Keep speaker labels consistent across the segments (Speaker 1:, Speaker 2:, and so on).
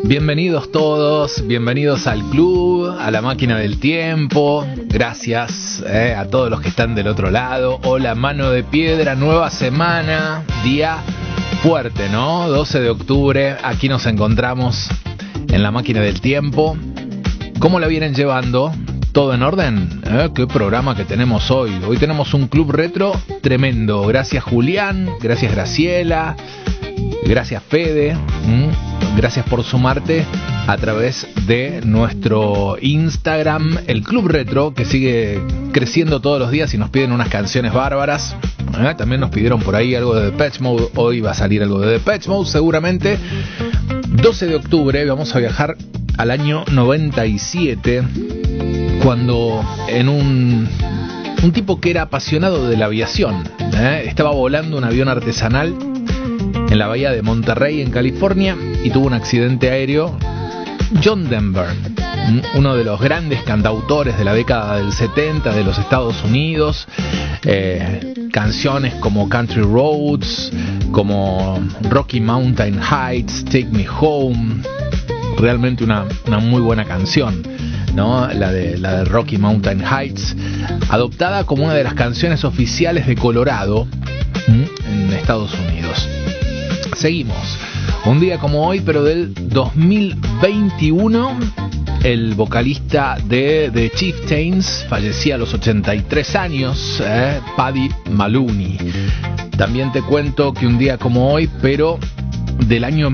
Speaker 1: Bienvenidos todos, bienvenidos al club, a la máquina del tiempo. Gracias a todos los que están del otro lado. Hola, mano de piedra, nueva semana, día fuerte, ¿no? 12 de octubre, aquí nos encontramos en la máquina del tiempo. ¿Cómo la vienen llevando? ¿Todo en orden? ¿Qué programa que tenemos hoy? Hoy tenemos un club retro tremendo. Gracias Julián, gracias Graciela, gracias Fede. Gracias por sumarte a través de nuestro Instagram, el Club Retro, que sigue creciendo todos los días y nos piden unas canciones bárbaras. También nos pidieron por ahí algo de Depeche Mode. Hoy va a salir algo de Depeche Mode seguramente. 12 de octubre vamos a viajar al año 97, cuando en un tipo que era apasionado de la aviación, estaba volando un avión artesanal en la bahía de Monterrey, en California, y tuvo un accidente aéreo. John Denver, uno de los grandes cantautores de la década del 70 de los Estados Unidos, canciones como Country Roads, como Rocky Mountain Heights, Take Me Home, realmente una muy buena canción, ¿no? La de Rocky Mountain Heights, adoptada como una de las canciones oficiales de Colorado en Estados Unidos. Seguimos. Un día como hoy, pero del 2021, el vocalista de The Chieftains fallecía a los 83 años, Paddy Maloney. También te cuento que un día como hoy, pero del año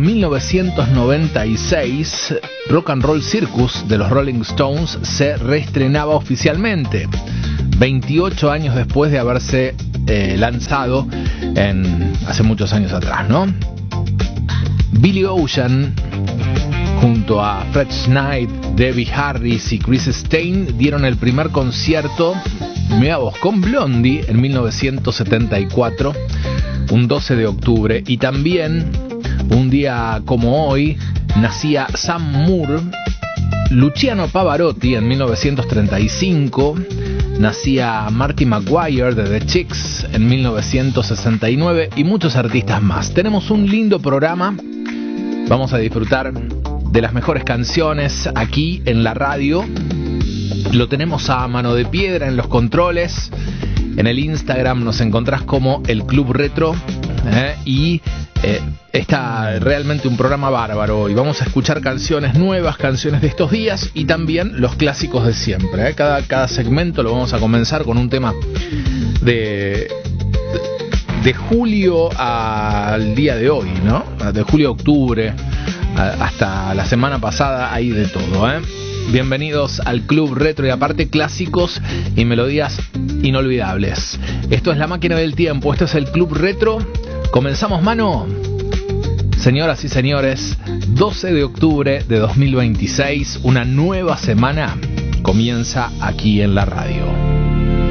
Speaker 1: 1996, Rock and Roll Circus de los Rolling Stones se reestrenaba oficialmente, 28 años después de haberse lanzado hace muchos años atrás, ¿no? Billy Ocean junto a Fred Knight, Debbie Harris y Chris Stein dieron el primer concierto, mira vos, con Blondie en 1974, un 12 de octubre. Y también un día como hoy nacía Sam Moore, Luciano Pavarotti en 1935, nacía Marty McGuire de The Chicks en 1969 y muchos artistas más. Tenemos un lindo programa, vamos a disfrutar de las mejores canciones aquí en la radio. Lo tenemos a mano de piedra en los controles. En el Instagram nos encontrás como el Club Retro, y está realmente un programa bárbaro. Y vamos a escuchar canciones nuevas, canciones de estos días y también los clásicos de siempre. Cada segmento lo vamos a comenzar con un tema de julio al día de hoy, ¿no? De julio a octubre, hasta la semana pasada, hay de todo, Bienvenidos al Club Retro y aparte clásicos y melodías inolvidables. Esto es la máquina del tiempo, esto es el Club Retro. Comenzamos, mano. Señoras y señores, 12 de octubre de 2026, una nueva semana comienza aquí en la radio.